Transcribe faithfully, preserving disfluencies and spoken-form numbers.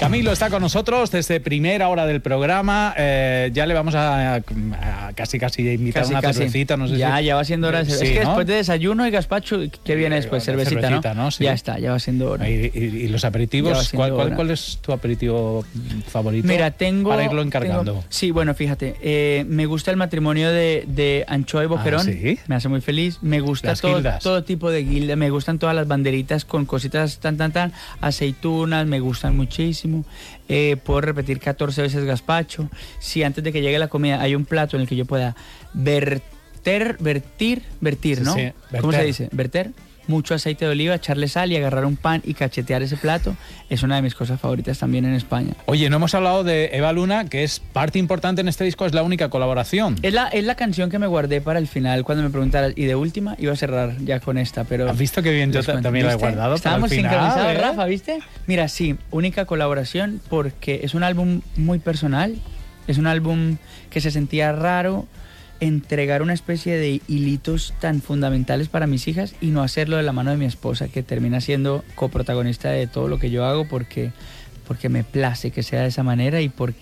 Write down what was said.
Camilo está con nosotros desde primera hora del programa. Eh, ya le vamos a, a casi casi invitar casi, una casi. cervecita. No sé ya, si... ya va siendo hora de cerveza. Sí, es que ¿no? después de desayuno y gazpacho, ¿qué viene después? Cervecita, cervecita, ¿no? ¿no? Sí. Ya está, ya va siendo hora. ¿Y, y, y los Ya va aperitivos? siendo ¿Cuál, cuál, hora. ¿Cuál es tu aperitivo favorito? Mira, tengo... Para irlo encargando. Tengo, sí, bueno, fíjate. Eh, me gusta el matrimonio de, de anchoa y boquerón. Ah, ¿sí? Me hace muy feliz. Me gusta Las todo, guildas. todo tipo de guilda. Me gustan todas las banderitas con cositas tan, tan, tan. Aceitunas, me gustan muchísimo. Eh, puedo repetir catorce veces gazpacho. Si antes de que llegue la comida hay un plato en el que yo pueda verter, vertir, vertir, Sí, ¿no? sí, ¿Cómo verter. se dice? Verter. Mucho aceite de oliva, echarle sal y agarrar un pan y cachetear ese plato. Es una de mis cosas favoritas también en España. Oye, no hemos hablado de Eva Luna, que es parte importante en este disco, es la única colaboración. Es la, es la canción que me guardé para el final cuando me preguntaras. Y de última iba a cerrar ya con esta, pero... ¿Has visto qué bien yo les cuento. también la he ¿Viste? guardado Estábamos para el final, sincronizados, ¿eh? Rafa, ¿viste? Mira, sí, única colaboración porque es un álbum muy personal. Es un álbum que se sentía raro entregar una especie de hilitos tan fundamentales para mis hijas y no hacerlo de la mano de mi esposa, que termina siendo coprotagonista de todo lo que yo hago porque, porque me place que sea de esa manera y porque